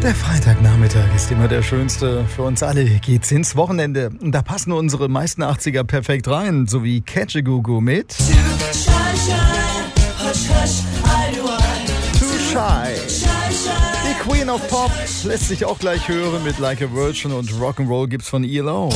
Der Freitagnachmittag ist immer der schönste. Für uns alle geht's ins Wochenende. Da passen unsere meisten 80er perfekt rein, sowie Catch-a-Goo-Goo mit Too Shy. Die Queen of Pop lässt sich auch gleich hören mit Like a Virgin und Rock'n'Roll gibt's von ELO.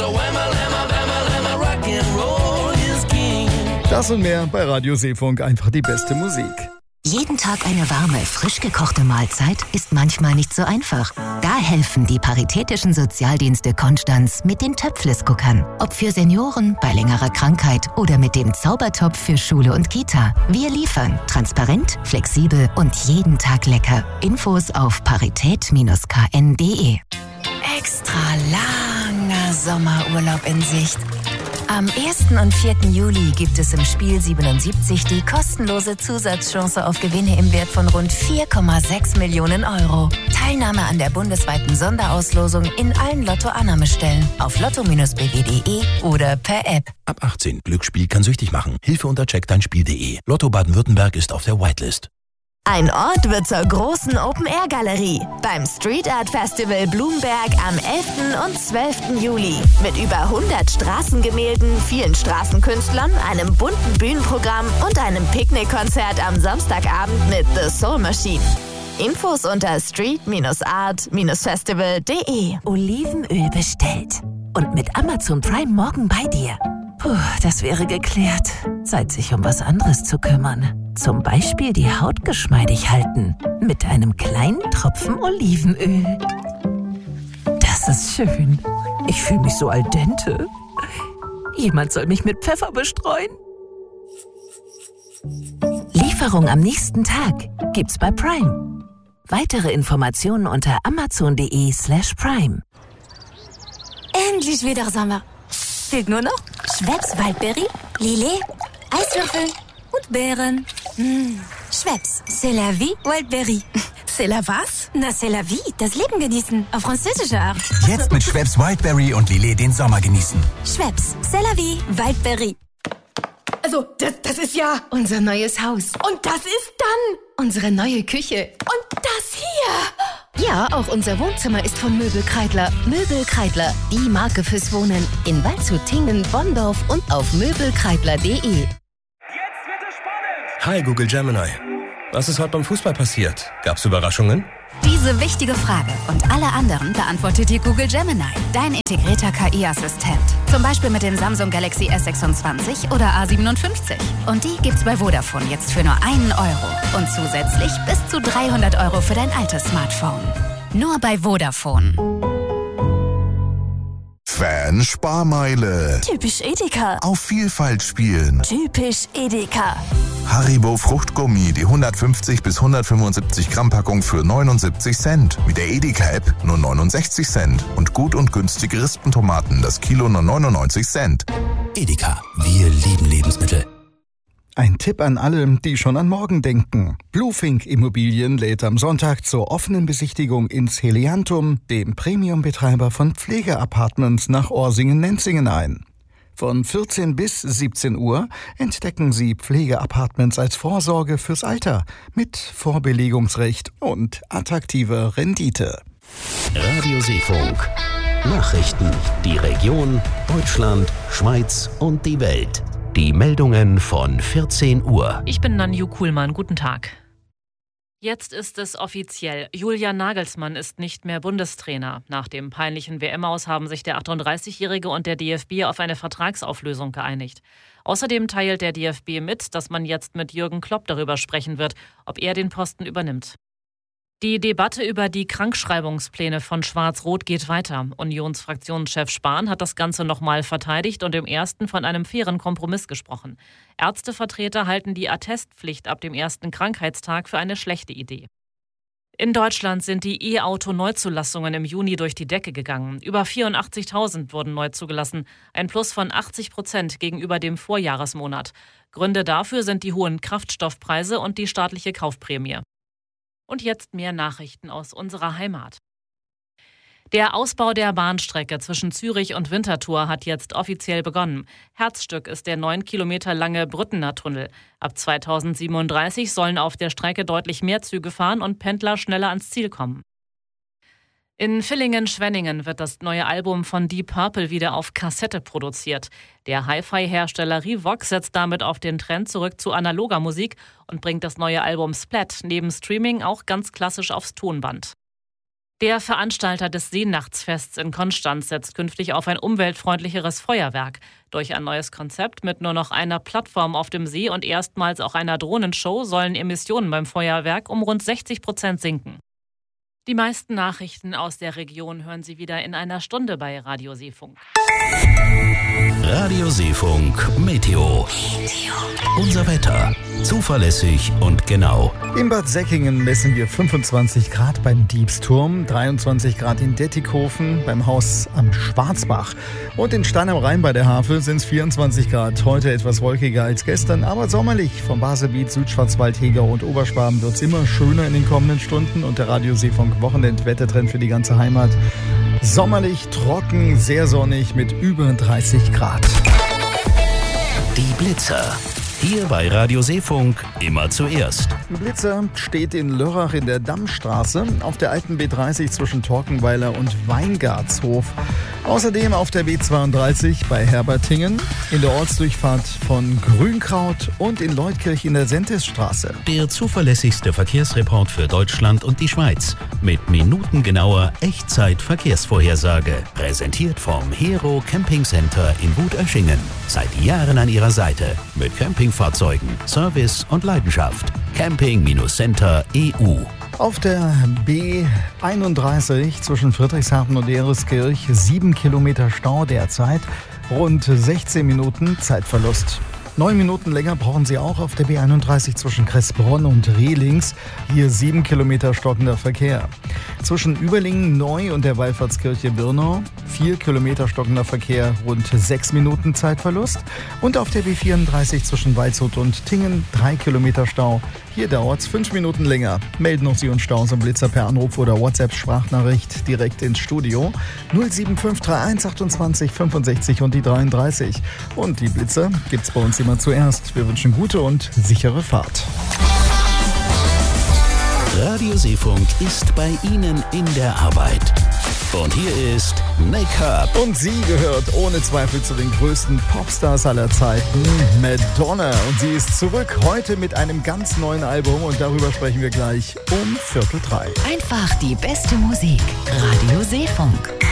Das und mehr bei Radio Seefunk, einfach die beste Musik. Jeden Tag eine warme, frisch gekochte Mahlzeit ist manchmal nicht so einfach. Da helfen die Paritätischen Sozialdienste Konstanz mit den Töpfles-Guckern. Ob für Senioren, bei längerer Krankheit oder mit dem Zaubertopf für Schule und Kita. Wir liefern transparent, flexibel und jeden Tag lecker. Infos auf parität-kn.de. Extra langer Sommerurlaub in Sicht. Am 1. und 4. Juli gibt es im Spiel 77 die kostenlose Zusatzchance auf Gewinne im Wert von rund 4,6 Millionen Euro. Teilnahme an der bundesweiten Sonderauslosung in allen Lotto-Annahmestellen auf lotto-bw.de oder per App. Ab 18. Glücksspiel kann süchtig machen. Hilfe unter checkdeinspiel.de. Lotto Baden-Württemberg ist auf der Whitelist. Ein Ort wird zur großen Open-Air-Galerie beim Street Art Festival Blumberg am 11. und 12. Juli. Mit über 100 Straßengemälden, vielen Straßenkünstlern, einem bunten Bühnenprogramm und einem Picknickkonzert am Samstagabend mit The Soul Machine. Infos unter street-art-festival.de. Olivenöl bestellt. Und mit Amazon Prime morgen bei dir. Puh, das wäre geklärt. Zeit, sich um was anderes zu kümmern. Zum Beispiel die Haut geschmeidig halten. Mit einem kleinen Tropfen Olivenöl. Das ist schön. Ich fühle mich so al dente. Jemand soll mich mit Pfeffer bestreuen. Lieferung am nächsten Tag gibt's bei Prime. Weitere Informationen unter amazon.de/prime. Endlich wieder Sommer. Fehlt nur noch Schweppes Waldbeere, Lillet, Eiswürfel und Beeren. Schweppes, c'est la vie, Wildberry. C'est la was? Na, c'est la vie, das Leben genießen, auf französische Art. Jetzt mit Schweppes Wildberry und Lillet den Sommer genießen. Schweppes, c'est la vie, Wildberry. Also, das ist ja unser neues Haus. Und das ist dann unsere neue Küche. Und das hier. Ja, auch unser Wohnzimmer ist von Möbel Kreidler. Möbel Kreidler, die Marke fürs Wohnen. In Waldshut, Tingen, Bonndorf und auf möbelkreidler.de. Jetzt wird es spannend! Hi Google Gemini. Was ist heute beim Fußball passiert? Gab's Überraschungen? Diese wichtige Frage und alle anderen beantwortet dir Google Gemini, dein integrierter KI-Assistent. Zum Beispiel mit dem Samsung Galaxy S26 oder A57. Und die gibt's bei Vodafone jetzt für nur €1. Und zusätzlich bis zu 300 € für dein altes Smartphone. Nur bei Vodafone. Fan-Sparmeile. Typisch Edeka. Auf Vielfalt spielen. Typisch Edeka. Haribo Fruchtgummi, die 150 bis 175 Gramm Packung für 79 Cent. Mit der Edeka-App nur 69 Cent. Und gut und günstige Rispentomaten, das Kilo nur 99 Cent. Edeka, wir lieben Lebensmittel. Ein Tipp an alle, die schon an morgen denken. Bluefink Immobilien lädt am Sonntag zur offenen Besichtigung ins Heliantum, dem Premium-Betreiber von Pflegeapartments nach Orsingen-Nenzingen ein. Von 14 bis 17 Uhr entdecken Sie Pflegeapartments als Vorsorge fürs Alter mit Vorbelegungsrecht und attraktiver Rendite. Radio Seefunk. Nachrichten. Die Region, Deutschland, Schweiz und die Welt. Die Meldungen von 14 Uhr. Ich bin Nanju Kuhlmann. Guten Tag. Jetzt ist es offiziell. Julian Nagelsmann ist nicht mehr Bundestrainer. Nach dem peinlichen WM-Aus haben sich der 38-Jährige und der DFB auf eine Vertragsauflösung geeinigt. Außerdem teilt der DFB mit, dass man jetzt mit Jürgen Klopp darüber sprechen wird, ob er den Posten übernimmt. Die Debatte über die Krankschreibungspläne von Schwarz-Rot geht weiter. Unionsfraktionschef Spahn hat das Ganze nochmal verteidigt und im ersten von einem fairen Kompromiss gesprochen. Ärztevertreter halten die Attestpflicht ab dem ersten Krankheitstag für eine schlechte Idee. In Deutschland sind die E-Auto-Neuzulassungen im Juni durch die Decke gegangen. Über 84.000 wurden neu zugelassen, ein Plus von 80% gegenüber dem Vorjahresmonat. Gründe dafür sind die hohen Kraftstoffpreise und die staatliche Kaufprämie. Und jetzt mehr Nachrichten aus unserer Heimat. Der Ausbau der Bahnstrecke zwischen Zürich und Winterthur hat jetzt offiziell begonnen. Herzstück ist der 9 Kilometer lange Brüttener Tunnel. Ab 2037 sollen auf der Strecke deutlich mehr Züge fahren und Pendler schneller ans Ziel kommen. In Villingen-Schwenningen wird das neue Album von Deep Purple wieder auf Kassette produziert. Der Hi-Fi-Hersteller Revox setzt damit auf den Trend zurück zu analoger Musik und bringt das neue Album Splat neben Streaming auch ganz klassisch aufs Tonband. Der Veranstalter des Seenachtsfests in Konstanz setzt künftig auf ein umweltfreundlicheres Feuerwerk. Durch ein neues Konzept mit nur noch einer Plattform auf dem See und erstmals auch einer Drohnenshow sollen Emissionen beim Feuerwerk um rund 60% sinken. Die meisten Nachrichten aus der Region hören Sie wieder in einer Stunde bei Radio Seefunk. Radio Seefunk Meteo. Unser Wetter. Zuverlässig und genau. In Bad Säckingen messen wir 25 Grad beim Diebsturm, 23 Grad in Dettikhofen, beim Haus am Schwarzbach. Und in Stein am Rhein bei der Havel sind es 24 Grad. Heute etwas wolkiger als gestern, aber sommerlich. Vom Baselbiet, Südschwarzwald, Hegau und Oberschwaben wird es immer schöner in den kommenden Stunden. Und der Radio Seefunk Wochenend-Wettertrend für die ganze Heimat. Sommerlich, trocken, sehr sonnig mit über 30 Grad. Die Blitzer. Hier bei Radio Seefunk immer zuerst. Ein Blitzer steht in Lörrach in der Dammstraße, auf der alten B30 zwischen Torkenweiler und Weingartshof. Außerdem auf der B32 bei Herbertingen, in der Ortsdurchfahrt von Grünkraut und in Leutkirch in der Sentesstraße. Der zuverlässigste Verkehrsreport für Deutschland und die Schweiz. Mit minutengenauer Echtzeit-Verkehrsvorhersage. Präsentiert vom Hero Camping Center in Wutöschingen. Seit Jahren an Ihrer Seite. Mit Campingfahrzeugen, Service und Leidenschaft. Camping-Center EU. Auf der B31 zwischen Friedrichshafen und Ereskirch 7 Kilometer Stau derzeit, rund 16 Minuten Zeitverlust. 9 Minuten länger brauchen Sie auch auf der B31 zwischen Kressbronn und Rehlings. Hier 7 Kilometer stockender Verkehr. Zwischen Überlingen Neu und der Wallfahrtskirche Birnau 4 Kilometer stockender Verkehr, rund 6 Minuten Zeitverlust. Und auf der B34 zwischen Waldshut und Tingen 3 Kilometer Stau. Hier dauert es 5 Minuten länger. Melden auch Sie uns Staus und Blitzer per Anruf oder WhatsApp-Sprachnachricht direkt ins Studio. 07531 28 65 und die 33. Und die Blitzer gibt's bei uns immer zuerst. Wir wünschen gute und sichere Fahrt. Radio Seefunk ist bei Ihnen in der Arbeit. Und hier ist Make-up. Und sie gehört ohne Zweifel zu den größten Popstars aller Zeiten, Madonna. Und sie ist zurück heute mit einem ganz neuen Album und darüber sprechen wir gleich um 14:45. Einfach die beste Musik. Radio Seefunk.